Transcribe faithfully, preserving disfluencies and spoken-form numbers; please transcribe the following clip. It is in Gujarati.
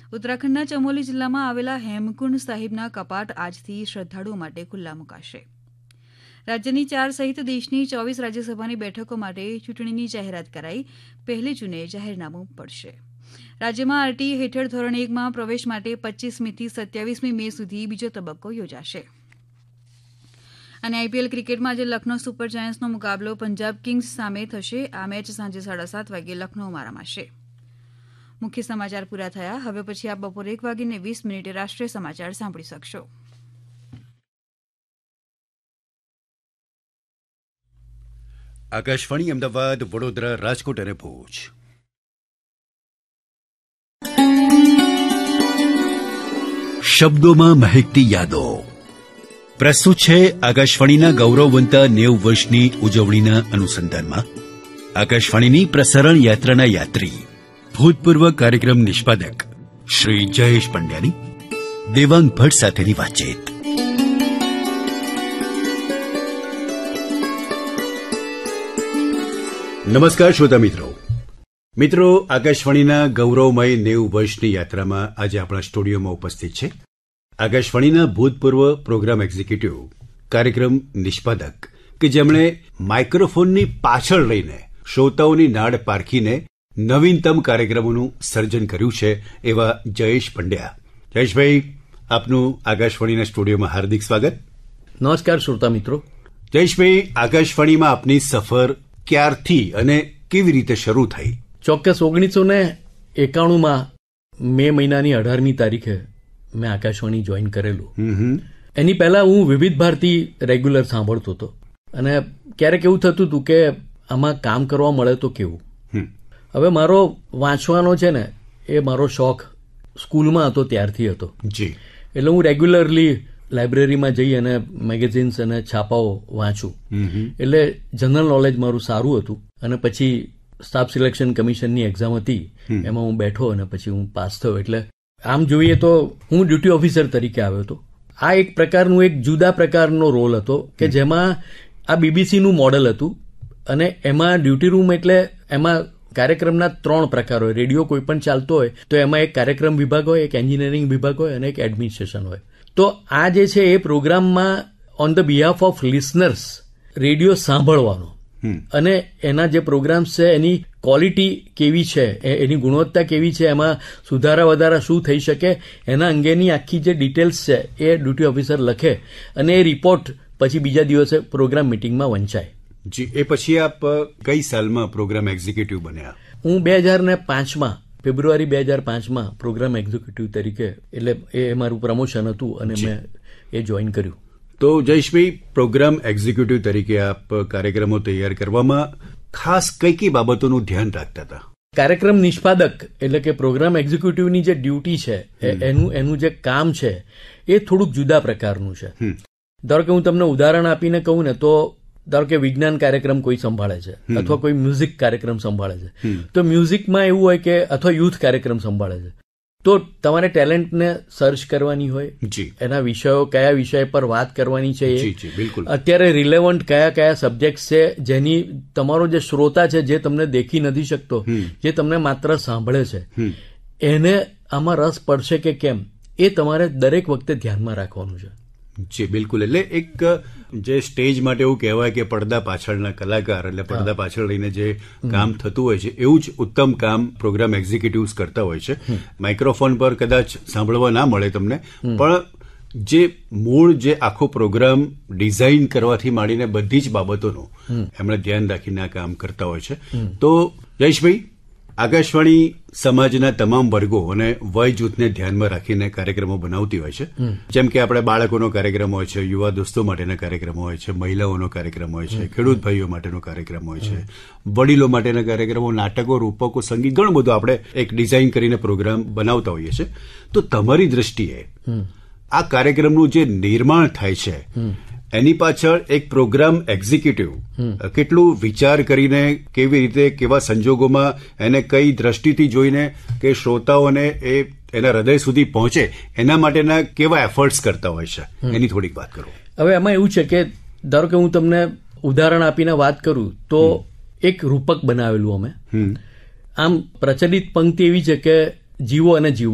ઉત્તરાખંડના ચમોલી જિલ્લામાં આવેલા હેમકુંડ સાહિબના કપાટ આજથી શ્રદ્ધાળુઓ માટે ખુલ્લા મુકાશે. રાજ્યની ચાર સહિત દેશની ચોવીસ રાજ્યસભાની બેઠકો માટે ચૂંટણીની જાહેરાત કરાઈ. પહેલી જૂને જાહેરનામું પડશે. રાજ્યમાં આરટી હેઠળ ધોરણ એકમાં પ્રવેશ માટે પચ્ચીસમીથી સત્યાવીસમી મે સુધી બીજો તબક્કો યોજાશે. અને આઈપીએલ ક્રિકેટમાં આજે લખનૌ સુપર જાયન્ટ્સનો મુકાબલો પંજાબ કિંગ્સ સામે થશે. આ મેચ સાંજે સાડા સાત વાગે લખનૌમાં રમાશે. મુખ્ય સમાચાર પૂરા થયા. હવે પછી આપ બપોરે એક વાગીને વીસ મિનિટે રાષ્ટ્રીય સમાચાર સાંભળી શકશો. આકાશવાણી અમદાવાદ, વડોદરા, રાજકોટ અને ભુજ. શબ્દોમાં મહેકતી યાદો પ્રસ્તુત છે આકાશવાણીના ગૌરવવંતા નેવું વર્ષની ઉજવણીના અનુસંધાનમાં આકાશવાણીની પ્રસારણ યાત્રાના યાત્રી ભૂતપૂર્વ કાર્યક્રમ નિષ્પાદક શ્રી જયેશ પંડ્યાની દેવાંગ ભટ્ટ સાથેની વાતચીત. નમસ્કાર શ્રોતા મિત્રો. મિત્રો, આકાશવાણીના ગૌરવમય નેવું વર્ષની યાત્રામાં આજે આપણા સ્ટુડિયોમાં ઉપસ્થિત છે આકાશવાણીના ભૂતપૂર્વ પ્રોગ્રામ એક્ઝિક્યુટિવ, કાર્યક્રમ નિષ્પાદક કે જેમણે માઇક્રોફોનની પાછળ રહીને શ્રોતાઓની નાડ પારખીને નવીનતમ કાર્યક્રમોનું સર્જન કર્યું છે એવા જયેશ પંડ્યા. જયેશભાઈ, આપનું આકાશવાણીના સ્ટુડિયોમાં હાર્દિક સ્વાગત. નમસ્કાર શ્રોતા મિત્રો. જયેશભાઈ, આકાશવાણીમાં આપની સફર ક્યારથી અને કેવી રીતે શરૂ થઈ? ચોક્કસ ઓગણીસો ને એકાણુંમાં મે મહિનાની અઢારમી તારીખે મેં આકાશવાણી જોઈન કરેલું. એની પહેલા હું વિવિધ ભારતી રેગ્યુલર સાંભળતો હતો અને ક્યારેક એવું થતું હતું કે આમાં કામ કરવા મળે તો કેવું. હવે મારો વાંચવાનો છે ને એ મારો શોખ સ્કૂલમાં હતો ત્યારથી હતો. જી. એટલે હું રેગ્યુલરલી લાઇબ્રેરીમાં જઈ અને મેગેઝિન્સ અને છાપાઓ વાંચું. એટલે જનરલ નોલેજ મારું સારું હતું. અને પછી સ્ટાફ સિલેક્શન કમિશનની એક્ઝામ હતી, એમાં હું બેઠો અને પછી હું પાસ થયો. એટલે આમ જોઈએ તો હું ડ્યુટી ઓફિસર તરીકે આવ્યો હતો. આ એક પ્રકારનું એક જુદા પ્રકારનો રોલ હતો કે જેમાં આ બીબીસીનું મોડેલ હતું અને એમાં ડ્યુટી રૂમ એટલે એમાં કાર્યક્રમના ત્રણ પ્રકાર હોય. રેડિયો કોઈ પણ ચાલતો હોય તો એમાં એક કાર્યક્રમ વિભાગ હોય, એક એન્જિનિયરિંગ વિભાગ હોય અને એક એડમિનિસ્ટ્રેશન હોય. તો આ જે છે એ પ્રોગ્રામમાં on the behalf of listeners radio સાંભળવાનો અને એના જે પ્રોગ્રામ્સ છે એની ક્વોલિટી કેવી છે, એની ગુણવત્તા કેવી છે, એમાં સુધારા વધારા શું થઈ શકે એના અંગેની આખી જે ડિટેલ્સ છે એ ડ્યુટી ઓફિસર લખે અને એ રિપોર્ટ પછી બીજા દિવસે પ્રોગ્રામ મિટિંગમાં વંચાય. જી. એ પછી આપ કઈ સાલમાં પ્રોગ્રામ એક્ઝિક્યુટિવ બન્યા? હું બે હજાર ને પાંચમાં ફેબ્રુઆરી બે હજાર પાંચમાં પ્રોગ્રામ એક્ઝિક્યુટિવ તરીકે, એટલે એ મારું પ્રમોશન હતું અને મેં એ જોઈન કર્યું. તો જયેશભાઈ, પ્રોગ્રામ એક્ઝિક્યુટિવ તરીકે આપ કાર્યક્રમો તૈયાર કરવામાં ખાસ કઈ કઈ બાબતોનું ધ્યાન રાખતા હતા? કાર્યક્રમ નિષ્પાદક એટલે કે પ્રોગ્રામ એક્ઝિક્યુટિવની જે ડ્યુટી છે એનું એનું જે કામ છે એ થોડુંક જુદા પ્રકારનું છે. ધારો કે હું તમને ઉદાહરણ આપીને કહું ને તો ધારો કે વિજ્ઞાન કાર્યક્રમ કોઈ સંભાળે છે અથવા કોઈ મ્યુઝિક કાર્યક્રમ સંભાળે છે, તો મ્યુઝિકમાં એવું હોય કે અથવા યુથ કાર્યક્રમ સંભાળે છે તો તમારે ટેલેન્ટને સર્ચ કરવાની હોય, એના વિષયો કયા વિષય પર વાત કરવાની છે, અત્યારે રિલેવન્ટ કયા કયા સબ્જેક્ટ છે જેની તમારો જે શ્રોતા છે જે તમને દેખી નથી શકતો, જે તમને માત્ર સાંભળે છે, એને આમાં રસ પડશે કે કેમ એ તમારે દરેક વખતે ધ્યાનમાં રાખવાનું છે. જી બિલકુલ. એટલે એક જે સ્ટેજ માટે એવું કહેવાય કે પડદા પાછળના કલાકાર, એટલે પડદા પાછળ રહીને જે કામ થતું હોય છે એવું જ ઉત્તમ કામ પ્રોગ્રામ એક્ઝિક્યુટિવ્સ કરતા હોય છે. માઇક્રોફોન પર કદાચ સાંભળવા ના મળે તમને, પણ જે મૂળ જે આખો પ્રોગ્રામ ડિઝાઇન કરવાથી માંડીને બધી જ બાબતોનું એમણે ધ્યાન રાખીને આ કામ કરતા હોય છે. તો જયેશભાઈ, આકાશવાણી સમાજના તમામ વર્ગો અને વય જૂથને ધ્યાનમાં રાખીને કાર્યક્રમો બનાવતી હોય છે. જેમ કે આપણે બાળકોનો કાર્યક્રમ હોય છે, યુવા દોસ્તો માટેના કાર્યક્રમો હોય છે, મહિલાઓનો કાર્યક્રમ હોય છે, ખેડૂત ભાઈઓ માટેનો કાર્યક્રમ હોય છે, વડીલો માટેના કાર્યક્રમો, નાટકો, રૂપકો, સંગીત, ઘણું બધું આપણે એક ડિઝાઇન કરીને પ્રોગ્રામ બનાવતા હોઈએ છીએ. તો તમારી દ્રષ્ટિએ આ કાર્યક્રમનું જે નિર્માણ થાય છે એની પાછળ એક પ્રોગ્રામ એક્ઝિક્યુટિવ કેટલું વિચાર કરીને, કેવી રીતે, કેવા સંજોગોમાં, એને કઈ દ્રષ્ટિથી જોઈને કે શ્રોતાઓને એ એના હૃદય સુધી પહોંચે એના માટેના કેવા એફર્ટ્સ કરતા હોય છે એની થોડીક વાત કરો. હવે એમાં એવું છે કે ધારો કે હું તમને ઉદાહરણ આપીને વાત કરું તો એક રૂપક બનાવેલું અમે. આમ પ્રચલિત પંક્તિ એવી છે કે જીવો અને જીવો